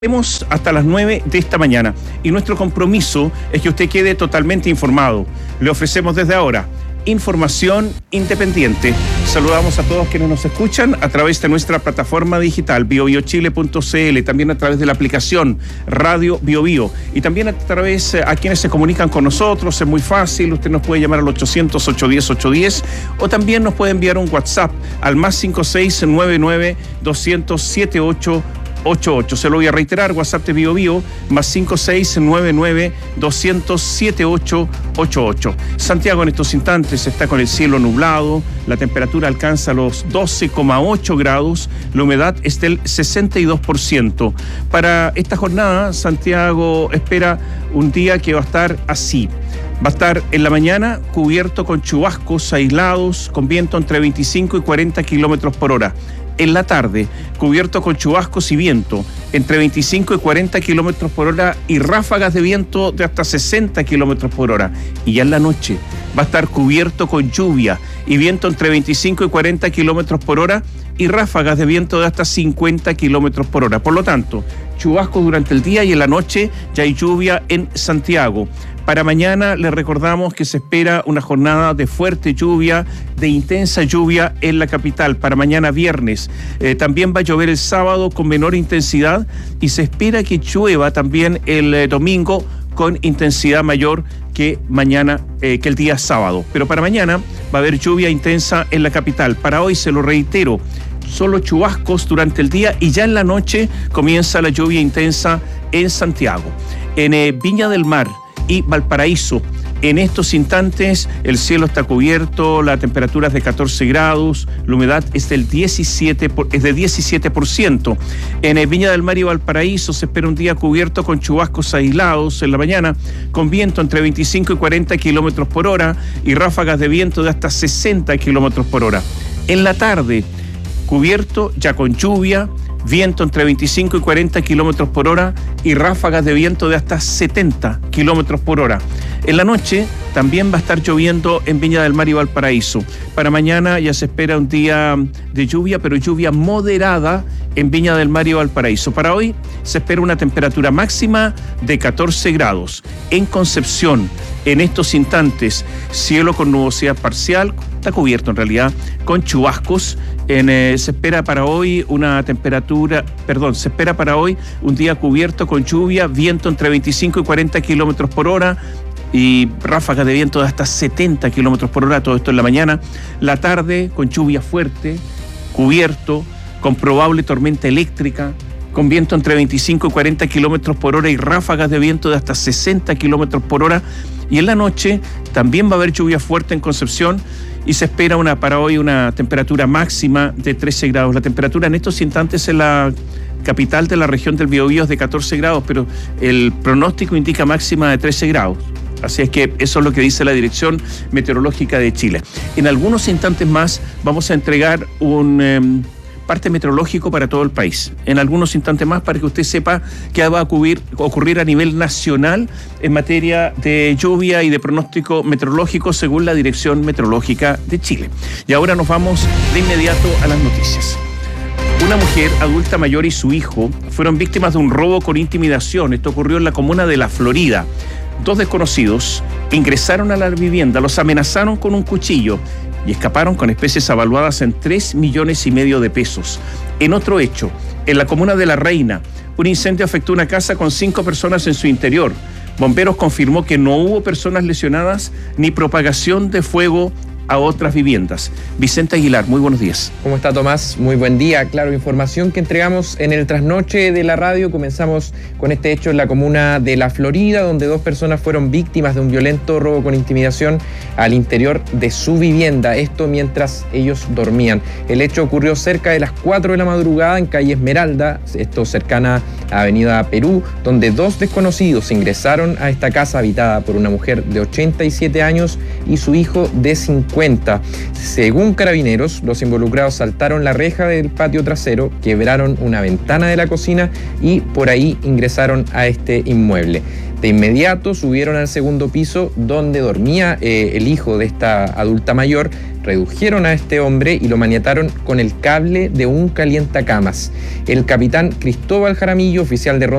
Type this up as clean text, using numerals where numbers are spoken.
Tenemos hasta las 9 de esta mañana y nuestro compromiso es que usted quede totalmente informado. Le ofrecemos desde ahora información independiente. Saludamos a todos quienes nos escuchan a través de nuestra plataforma digital biobiochile.cl, también a través de la aplicación Radio BioBio y también a través a quienes se comunican con nosotros. Es muy fácil, usted nos puede llamar al 800-810-810 o también nos puede enviar un WhatsApp al +56 99 200 7888. Se lo voy a reiterar, WhatsApp de BioBio, +56 99 200 7888. Santiago en estos instantes está con el cielo nublado, la temperatura alcanza los 12,8 grados, la humedad es del 62%. Para esta jornada, Santiago espera un día que va a estar así. Va a estar en la mañana cubierto con chubascos aislados, con viento entre 25 y 40 kilómetros por hora. En la tarde, cubierto con chubascos y viento entre 25 y 40 kilómetros por hora y ráfagas de viento de hasta 60 kilómetros por hora. Y ya en la noche va a estar cubierto con lluvia y viento entre 25 y 40 kilómetros por hora y ráfagas de viento de hasta 50 kilómetros por hora. Por lo tanto, chubascos durante el día y en la noche ya hay lluvia en Santiago. Para mañana les recordamos que se espera una jornada de fuerte lluvia, de intensa lluvia en la capital. Para mañana viernes también va a llover el sábado con menor intensidad y se espera que llueva también el domingo con intensidad mayor que mañana, que el día sábado. Pero para mañana va a haber lluvia intensa en la capital. Para hoy, se lo reitero, solo chubascos durante el día y ya en la noche comienza la lluvia intensa en Santiago. En Viña del Mar y Valparaíso, en estos instantes el cielo está cubierto, la temperatura es de 14 grados, la humedad es del 17%. En Viña del Mar y Valparaíso se espera un día cubierto con chubascos aislados en la mañana, con viento entre 25 y 40 kilómetros por hora y ráfagas de viento de hasta 60 kilómetros por hora. En la tarde, cubierto ya con lluvia, viento entre 25 y 40 kilómetros por hora y ráfagas de viento de hasta 70 kilómetros por hora. En la noche también va a estar lloviendo en Viña del Mar y Valparaíso. Para mañana ya se espera un día de lluvia, pero lluvia moderada en Viña del Mar y Valparaíso. Para hoy se espera una temperatura máxima de 14 grados. En Concepción, en estos instantes, cielo con nubosidad parcial, está cubierto en realidad, con chubascos. Se espera para hoy se espera para hoy un día cubierto con lluvia, viento entre 25 y 40 kilómetros por hora y ráfagas de viento de hasta 70 kilómetros por hora, todo esto en la mañana. La tarde con lluvia fuerte, cubierto, con probable tormenta eléctrica, con viento entre 25 y 40 kilómetros por hora y ráfagas de viento de hasta 60 kilómetros por hora. Y en la noche también va a haber lluvia fuerte en Concepción y se espera para hoy una temperatura máxima de 13 grados. La temperatura en estos instantes en la capital de la región del Biobío es de 14 grados, pero el pronóstico indica máxima de 13 grados. Así es que eso es lo que dice la Dirección Meteorológica de Chile. En algunos instantes más vamos a entregar un parte meteorológico para todo el país. En algunos instantes más, para que usted sepa qué va a ocurrir a nivel nacional en materia de lluvia y de pronóstico meteorológico según la Dirección Meteorológica de Chile. Y ahora nos vamos de inmediato a las noticias. Una mujer adulta mayor y su hijo fueron víctimas de un robo con intimidación. Esto ocurrió en la comuna de La Florida. Dos desconocidos ingresaron a la vivienda, los amenazaron con un cuchillo y escaparon con especies avaluadas en 3,5 millones de pesos. En otro hecho, en la comuna de La Reina, un incendio afectó una casa con 5 personas en su interior. Bomberos confirmó que no hubo personas lesionadas ni propagación de fuego a otras viviendas. Vicente Aguilar, muy buenos días. ¿Cómo está, Tomás? Muy buen día. Claro, información que entregamos en el trasnoche de la radio. Comenzamos con este hecho en la comuna de La Florida, donde 2 personas fueron víctimas de un violento robo con intimidación al interior de su vivienda. Esto mientras ellos dormían. El hecho ocurrió cerca de las 4 de la madrugada en calle Esmeralda, esto cercana a Avenida Perú, donde 2 desconocidos ingresaron a esta casa habitada por una mujer de 87 años y su hijo de 50. Según Carabineros, los involucrados saltaron la reja del patio trasero, quebraron una ventana de la cocina y por ahí ingresaron a este inmueble. De inmediato subieron al segundo piso donde dormía el hijo de esta adulta mayor redujeron a este hombre y lo maniataron con el cable de un calientacamas. El capitán Cristóbal Jaramillo, oficial de ronda